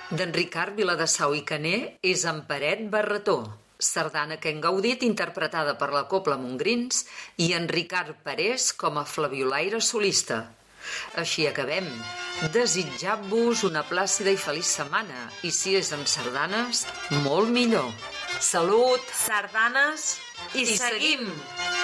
D'en Ricard Viladesau i Caner és en Peret Barretó, sardana que hem gaudit interpretada per la Cobla Montgrins i en Ricard Parés com a flabiolaire solista. Així acabem. Desitjant-vos una plàcida i feliç setmana i si és amb sardanes, molt millor. Salut! Sardanes i seguim!